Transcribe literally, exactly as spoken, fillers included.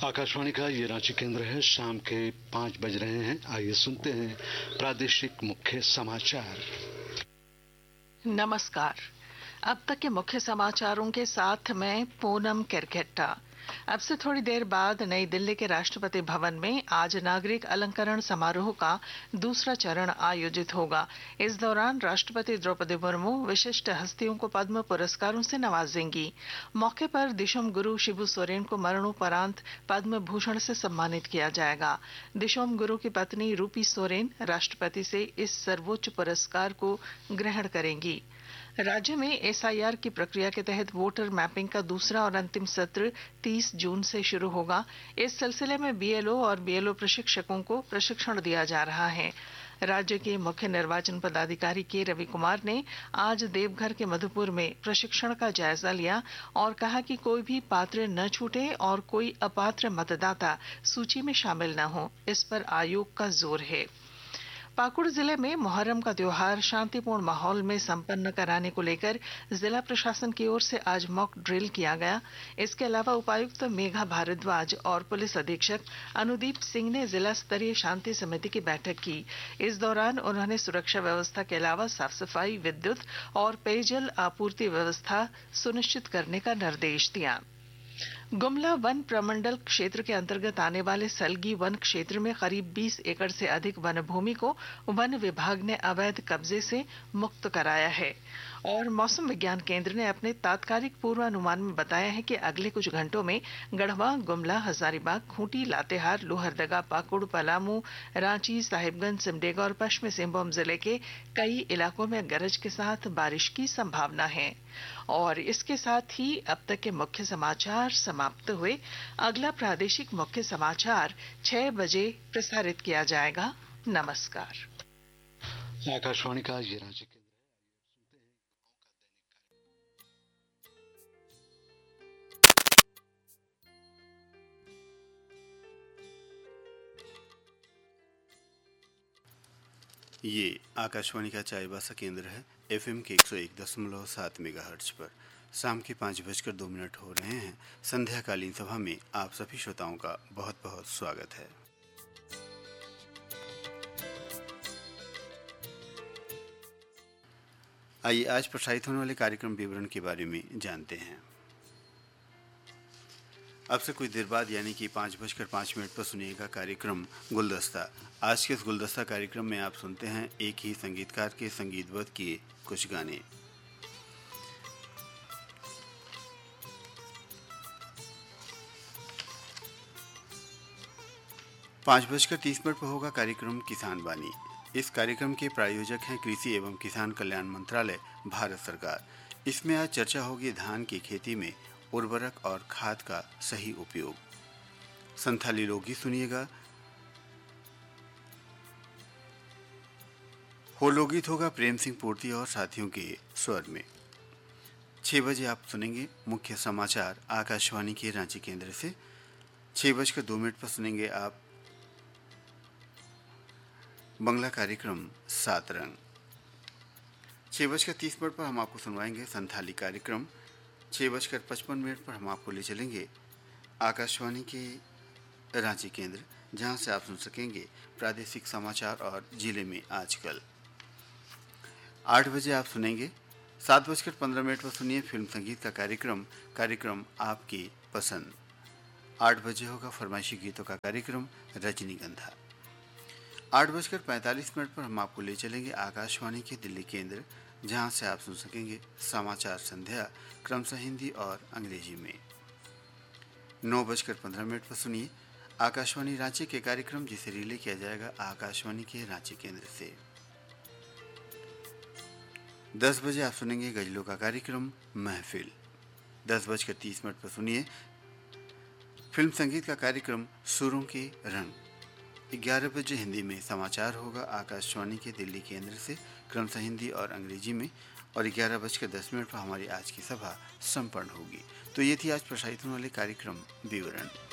आकाशवाणी का ये रांची केंद्र है। शाम के पांच बज रहे हैं। आइए सुनते हैं प्रादेशिक मुख्य समाचार। नमस्कार। अब तक के मुख्य समाचारों के साथ मैं पूनम केरकेट्टा। अब से थोड़ी देर बाद नई दिल्ली के राष्ट्रपति भवन में आज नागरिक अलंकरण समारोह का दूसरा चरण आयोजित होगा। इस दौरान राष्ट्रपति द्रौपदी मुर्मू विशिष्ट हस्तियों को पद्म पुरस्कारों से नवाजेंगी। मौके पर दिशोम गुरु शिबू सोरेन को मरणोपरांत पद्म भूषण से सम्मानित किया जाएगा। दिशोम गुरु की पत्नी रूपी सोरेन राष्ट्रपति से इस सर्वोच्च पुरस्कार को ग्रहण करेंगी। राज्य में एस आई आर की प्रक्रिया के तहत वोटर मैपिंग का दूसरा और अंतिम सत्र तीस जून से शुरू होगा। इस सिलसिले में बी एल ओ और बी एल ओ प्रशिक्षकों को प्रशिक्षण दिया जा रहा है। राज्य के मुख्य निर्वाचन पदाधिकारी के रवि कुमार ने आज देवघर के मधुपुर में प्रशिक्षण का जायजा लिया और कहा कि कोई भी पात्र न छूटे और कोई अपात्र मतदाता सूची में शामिल न हो, इस पर आयोग का जोर है। पाकुड़ जिले में मुहर्रम का त्योहार शांतिपूर्ण माहौल में संपन्न कराने को लेकर जिला प्रशासन की ओर से आज मॉक ड्रिल किया गया। इसके अलावा उपायुक्त मेघा भारद्वाज और पुलिस अधीक्षक अनुदीप सिंह ने जिला स्तरीय शांति समिति की बैठक की। इस दौरान उन्होंने सुरक्षा व्यवस्था के अलावा साफ सफाई, विद्युत और पेयजल आपूर्ति व्यवस्था सुनिश्चित करने का निर्देश दिया। गुमला वन प्रमंडल क्षेत्र के अंतर्गत आने वाले सलगी वन क्षेत्र में करीब बीस एकड़ से अधिक वन भूमि को वन विभाग ने अवैध कब्जे से मुक्त कराया है। और मौसम विज्ञान केंद्र ने अपने तात्कालिक पूर्वानुमान में बताया है कि अगले कुछ घंटों में गढ़वा, गुमला, हजारीबाग, खूंटी, लातेहार, लोहरदगा, पाकुड़, पलामू, रांची, साहिबगंज, सिमडेगा और पश्चिमी सिंहभूम जिले के कई इलाकों में गरज के साथ बारिश की संभावना है। और इसके साथ ही अब तक के मुख्य समाचार समाप्त हुए। अगला प्रादेशिक मुख्य समाचार छह बजे प्रसारित किया जाएगा। नमस्कार। आकाशवाणी का ये रांची केंद्र है। ये आकाशवाणी का चाईबासा केंद्र है। एफएम के एक सौ एक दशमलव सात मेगाहर्ट्ज पर शाम के पाँच बजकर दो मिनट हो रहे हैं। संध्याकालीन सभा में आप सभी श्रोताओं का बहुत बहुत स्वागत है। आइए आज प्रसारित होने वाले कार्यक्रम विवरण के बारे में जानते हैं। अब से कुछ देर बाद यानी कि पाँच बजकर पाँच मिनट पर सुनिएगा कार्यक्रम गुलदस्ता। आज के इस गुलदस्ता कार्यक्रम में आप सुनते हैं एक ही संगीतकार के संगीतबद्ध किए कुछ गाने। पाँच बजकर तीस मिनट पर होगा कार्यक्रम किसान वाणी। इस कार्यक्रम के प्रायोजक हैं कृषि एवं किसान कल्याण मंत्रालय, भारत सरकार। इसमें आज चर्चा होगी धान की खेती में उर्वरक और खाद का सही उपयोग। संथाली लोकगीत सुनिएगा। हो लोकगीत होगा प्रेम सिंह पूर्ति और साथियों के स्वर में। छह बजे आप सुनेंगे मुख्य समाचार आकाशवाणी के रांची केंद्र से। छह बजकर दो मिनट पर सुनेंगे आप बंगला कार्यक्रम सात रंग। छह बजकर तीस मिनट पर हम आपको सुनवाएंगे संथाली कार्यक्रम। छह बजकर पचपन मिनट पर हम आपको ले चलेंगे आकाशवाणी के रांची केंद्र, जहां से आप सुन सकेंगे प्रादेशिक समाचार और जिले में आजकल। आठ बजे आप सुनेंगे सात बजकर पंद्रह मिनट पर सुनिए फिल्म संगीत का कार्यक्रम कार्यक्रम आपकी पसंद। आठ बजे होगा फरमाइशी गीतों का कार्यक्रम रजनीगंधा। आठ बजकर पैंतालीस मिनट पर हम आपको ले चलेंगे आकाशवाणी के दिल्ली केंद्र, जहां से आप सुन सकेंगे समाचार संध्या क्रमशः हिंदी और अंग्रेजी में। नौ बजकर पंद्रह मिनट पर सुनिए आकाशवाणी रांची के कार्यक्रम, जिसे रिले किया जाएगा आकाशवाणी के रांची केंद्र से। दस बजे आप सुनेंगे गजलों का कार्यक्रम महफिल। दस बजकर तीस मिनट पर सुनिए फिल्म संगीत का कार्यक्रम सुरों के रंग। ग्यारह बजे हिंदी में समाचार होगा आकाशवाणी के दिल्ली केंद्र से, क्रमशः हिंदी और अंग्रेजी में। और ग्यारह बजकर दस मिनट पर हमारी आज की सभा संपन्न होगी। तो ये थी आज प्रसारित होने वाले कार्यक्रम विवरण।